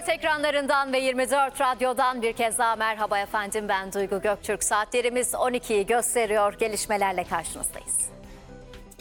24 ekranlarından ve 24 radyodan bir kez daha merhaba efendim, ben Duygu Göktürk. Saatlerimiz 12'yi gösteriyor, gelişmelerle karşınızdayız.